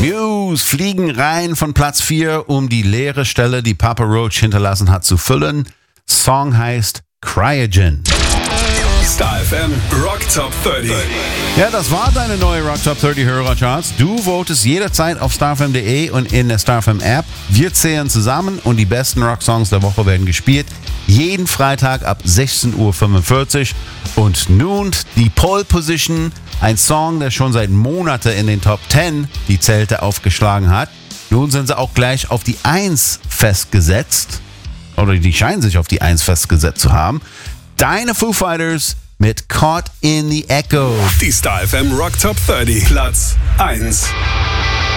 Muse fliegen rein von Platz 4, um die leere Stelle, die Papa Roach hinterlassen hat, zu füllen. Song heißt Cryogen. Star FM Rock Top 30. Ja, das war deine neue Rock Top 30 Hörercharts. Du votest jederzeit auf starfm.de und in der StarFM App. Wir zählen zusammen und die besten Rocksongs der Woche werden gespielt. Jeden Freitag ab 16:45 Uhr. Und nun die Pole Position. Ein Song, der schon seit Monaten in den Top 10 die Zelte aufgeschlagen hat. Nun sind sie auch gleich auf die 1 festgesetzt. Oder die scheinen sich auf die 1 festgesetzt zu haben. Deine Foo Fighters mit Caught in the Echo. Die Star FM Rock Top 30. Platz 1.